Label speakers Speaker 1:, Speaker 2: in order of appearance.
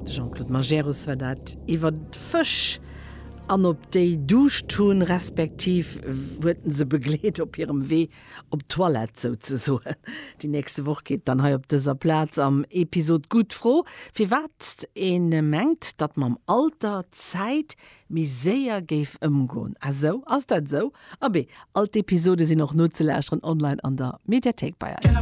Speaker 1: Jean-Claude Majerus war dat iwwer Fisch an op déi Duschtun respektiv wurden se begleet op ihrem Weh op Toilette so zu suchen. Die nächste Woche geht dann he op dieser Platz am Episode gut froh. Wie wat en mengt, dat ma am Alter Zeit miséier geif ëmgoen. Also ass dat so? Aber alte Episode sind noch nur zu lächen online an der Mediathek bei uns.